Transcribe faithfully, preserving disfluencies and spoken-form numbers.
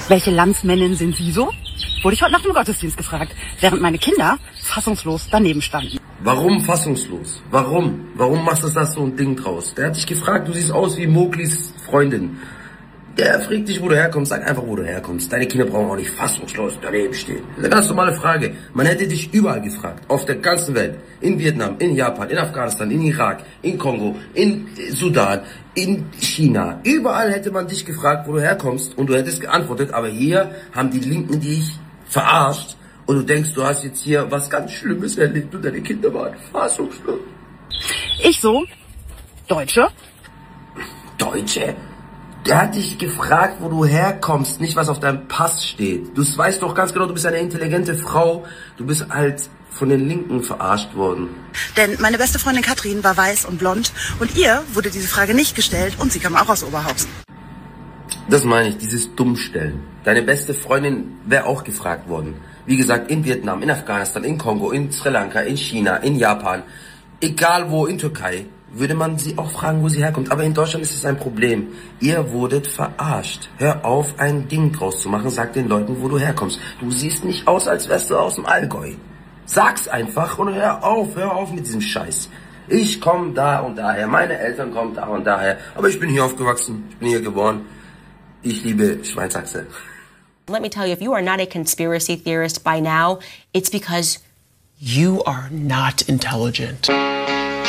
Welche Landsmännin sind Sie so? Wurde ich heute nach dem Gottesdienst gefragt, während meine Kinder fassungslos daneben standen. Warum fassungslos? Warum? Warum machst du das so ein Ding draus? Der hat dich gefragt, du siehst aus wie Mowglis Freundin. Der fragt dich, wo du herkommst. Sag einfach, wo du herkommst. Deine Kinder brauchen auch nicht fassungslos daneben stehen. Das ist eine ganz normale Frage. Man hätte dich überall gefragt. Auf der ganzen Welt. In Vietnam, in Japan, in Afghanistan, in Irak, in Kongo, in Sudan, in China. Überall hätte man dich gefragt, wo du herkommst. Und du hättest geantwortet. Aber hier haben die Linken dich verarscht. Und du denkst, du hast jetzt hier was ganz Schlimmes erlebt. Und deine Kinder waren fassungslos. Ich so? Deutsche? Deutsche? Der hat dich gefragt, wo du herkommst, nicht was auf deinem Pass steht. Du weißt doch ganz genau, du bist eine intelligente Frau. Du bist halt von den Linken verarscht worden. Denn meine beste Freundin Katrin war weiß und blond und ihr wurde diese Frage nicht gestellt und sie kam auch aus Oberhausen. Das meine ich, dieses Dummstellen. Deine beste Freundin wäre auch gefragt worden. Wie gesagt, in Vietnam, in Afghanistan, in Kongo, in Sri Lanka, in China, in Japan, egal wo, in Türkei, würde man sie auch fragen, wo sie herkommt. Aber in Deutschland ist es ein Problem. Ihr wurdet verarscht. Hör auf, ein Ding draus zu machen. Sag den Leuten, wo du herkommst. Du siehst nicht aus, als wärst du aus dem Allgäu. Sag's einfach und hör auf, hör auf mit diesem Scheiß. Ich komme da und daher, meine Eltern kommen da und daher. Aber ich bin hier aufgewachsen, ich bin hier geboren. Ich liebe Schweinsachse. Let me tell you, if you are not a conspiracy theorist by now, it's because you are not intelligent.